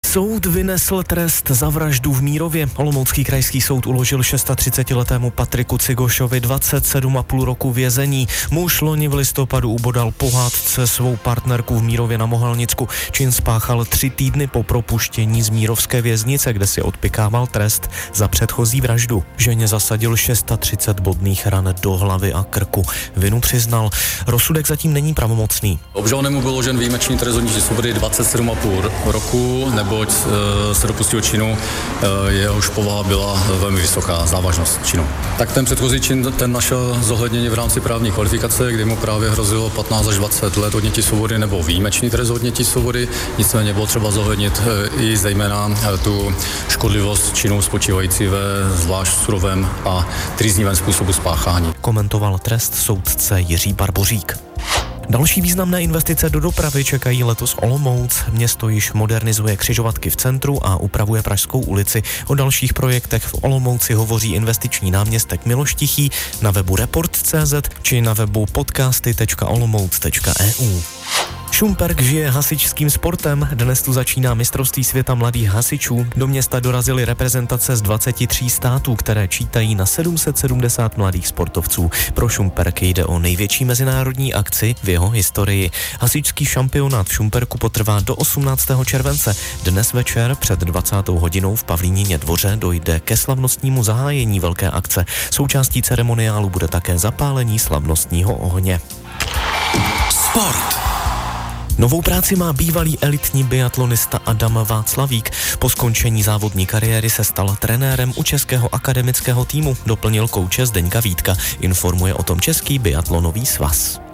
Soud vynesl trest za vraždu v Mírově. Olomoucký krajský soud uložil 36letému Patriku Cigošovi 27,5 roku vězení. Muž loni v listopadu ubodal pohádce svou partnerku v Mírově na Mohelnicku. Čin spáchal 3 týdny po propuštění z mírovské věznice, kde si odpykával trest za předchozí vraždu. Ženě zasadil 630 bodných ran do hlavy a krku. Vinu přiznal. Rozsudek zatím není pravomocný. Obžalovanému byl uložen výjimečný trest odnětí svobody 27,5 roku, neboť se dopustil činu, jehož povaha byla velmi vysoká, závažnost činu. Tak ten předchozí čin, ten našel zohlednění v rámci právní kvalifikace, kdy mu právě hrozilo 15 až 20 let odnětí svobody nebo výjimečný trest odnětí svobody. Nicméně bylo třeba zohlednit i zejména tu škodlivost činu spočívající ve zvlášť surovém a trýznivém způsobu spáchání. Komentoval trest soudce Jiří Barbořík. Další významné investice do dopravy čekají letos Olomouc. Město již modernizuje křižovatky v centru a upravuje Pražskou ulici. O dalších projektech v Olomouci hovoří investiční náměstek Miloš Tichý na webu report.cz či na webu podcasty.olomouc.eu. Šumperk žije hasičským sportem. Dnes tu začíná mistrovství světa mladých hasičů. Do města dorazily reprezentace z 23 států, které čítají na 770 mladých sportovců. Pro Šumperk jde o největší mezinárodní akci v jeho historii. Hasičský šampionát v Šumperku potrvá do 18. července. Dnes večer před 20. hodinou v Pavlínině dvoře dojde ke slavnostnímu zahájení velké akce. Součástí ceremoniálu bude také zapálení slavnostního ohně. Sport. Novou práci má bývalý elitní biatlonista Adam Václavík. Po skončení závodní kariéry se stal trenérem u českého akademického týmu, doplnil kouče Zdeňka Vítka, informuje o tom Český biatlonový svaz.